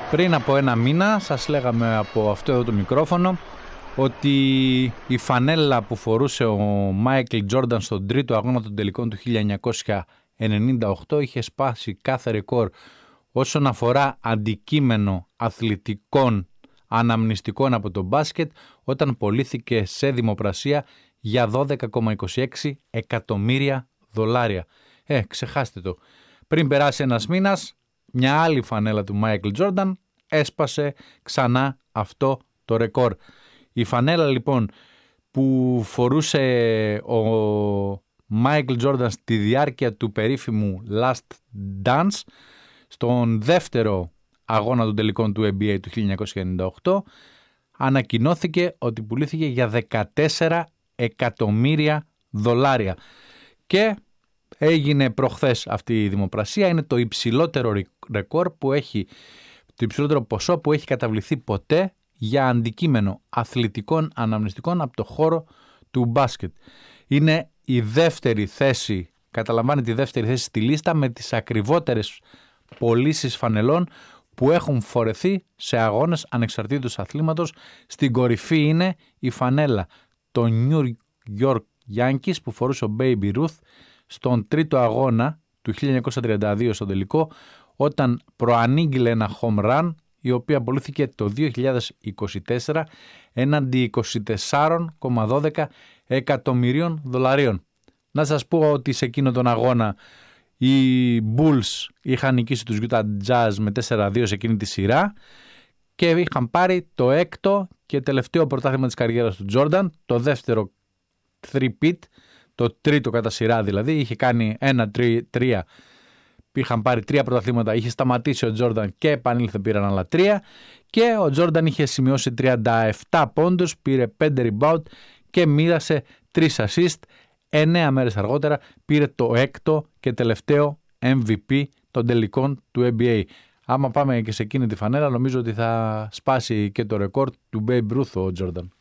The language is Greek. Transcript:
Πριν από ένα μήνα σας λέγαμε από αυτό εδώ το μικρόφωνο ότι η φανέλα που φορούσε ο Μάικλ Τζόρνταν στον τρίτο αγώνα των τελικών του 1998 είχε σπάσει κάθε ρεκόρ όσον αφορά αντικείμενο αθλητικών αναμνηστικών από το μπάσκετ, όταν πωλήθηκε σε δημοπρασία για $12,26 εκατομμύρια. Ξεχάστε το. Πριν περάσει ένας μήνας, μια άλλη φανέλα του Μάικλ Τζόρνταν έσπασε ξανά αυτό το ρεκόρ. Η φανέλα λοιπόν που φορούσε ο Μάικλ Τζόρνταν στη διάρκεια του περίφημου Last Dance, στον δεύτερο αγώνα των τελικών του NBA του 1998, ανακοινώθηκε ότι πουλήθηκε για $14 εκατομμύρια. Και έγινε προχθές αυτή η δημοπρασία. Είναι το υψηλότερο ρεκόρ που έχει, το υψηλότερο ποσό που έχει καταβληθεί ποτέ για αντικείμενο αθλητικών αναμνηστικών από το χώρο του μπάσκετ. Είναι η δεύτερη θέση, καταλαμβάνει τη δεύτερη θέση στη λίστα με τις ακριβότερες πωλήσεις φανελών που έχουν φορεθεί σε αγώνες ανεξαρτήτως αθλήματος. Στην κορυφή είναι η φανέλα των New York Yankees που φορούσε ο Baby Ruth στον τρίτο αγώνα του 1932 στον τελικό, όταν προανήγγειλε ένα home run, η οποία πωλήθηκε το 2024 έναντι $24,12 εκατομμυρίων. Να σας πω ότι σε εκείνο τον αγώνα οι Bulls είχαν νικήσει τους Utah Jazz με 4-2 σε εκείνη τη σειρά και είχαν πάρει το έκτο και τελευταίο πρωτάθλημα της καριέρας του Jordan, το δεύτερο three-peat, το τρίτο κατά σειρά δηλαδή. Είχε κάνει 1-3, είχαν πάρει 3 πρωταθλήματα, είχε σταματήσει ο Jordan και επανήλθε, πήραν άλλα 3 και ο Jordan είχε σημειώσει 37 πόντους, πήρε 5 rebound και μοίρασε 3 assist. 9 μέρες αργότερα πήρε το έκτο και τελευταίο MVP των τελικών του NBA. Άμα πάμε και σε εκείνη τη φανέλα, νομίζω ότι θα σπάσει και το ρεκόρ του Babe Ruth ο Jordan.